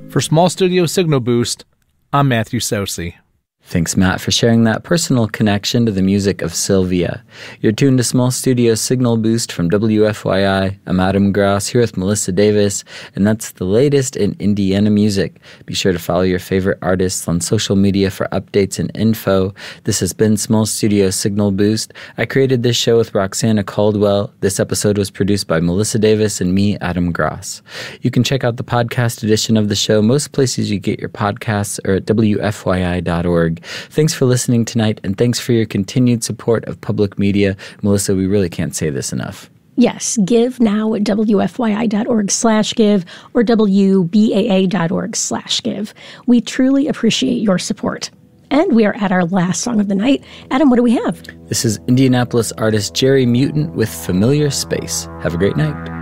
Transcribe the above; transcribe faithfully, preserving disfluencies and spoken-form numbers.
For Small Studio Signal Boost, I'm Matthew Sosi. Thanks, Matt, for sharing that personal connection to the music of Sylvia. You're tuned to Small Studio Signal Boost from W F Y I. I'm Adam Gross here with Melissa Davis, and that's the latest in Indiana music. Be sure to follow your favorite artists on social media for updates and info. This has been Small Studio Signal Boost. I created this show with Roxana Caldwell. This episode was produced by Melissa Davis and me, Adam Gross. You can check out the podcast edition of the show most places you get your podcasts or at W F Y I dot org. Thanks for listening tonight, and thanks for your continued support of public media. Melissa, we really can't say this enough. Yes, give now at W F Y I dot org slash give or W B A A dot org slash give. We truly appreciate your support. And we are at our last song of the night. Adam, what do we have? This is Indianapolis artist Jerry Mutant with Familiar Space. Have a great night.